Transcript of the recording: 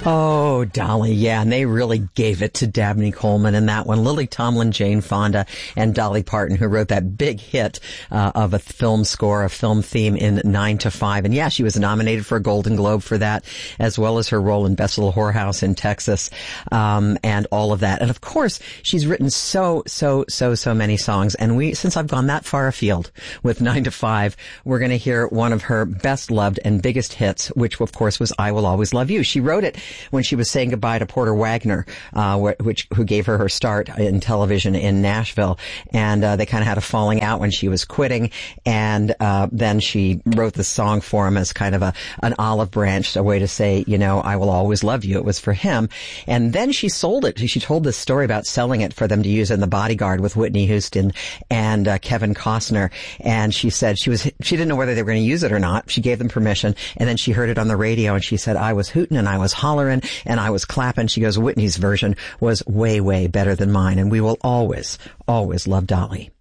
Oh, Dolly, yeah, and they really gave it to Dabney Coleman in that one. Lily Tomlin, Jane Fonda, and Dolly Parton, who wrote that big hit of a film score, a film theme in 9 to 5. And yeah, she was nominated for a Golden Globe for that, as well as her role in Best Little Whorehouse in Texas, and all of that. And of course, she's written so many songs. And since I've gone that far afield with 9 to 5, we're going to hear one of her best loved and biggest hits, which of course was I Will Always Love You. She wrote it when she was saying goodbye to Porter Wagner, who gave her start in television in Nashville. And they kind of had a falling out when she was quitting. And then she wrote the song for him as kind of an olive branch, a way to say, I will always love you. It was for him. And then she sold it. She told this story about selling it for them to use in The Bodyguard with Whitney Houston and Kevin Costner. And she said she didn't know whether they were going to use it or not. She gave them permission. And then she heard it on the radio and she said, I was hooting and I was hollering and I was clapping. She goes, Whitney's version was way, way better than mine. And we will always, always love Dolly.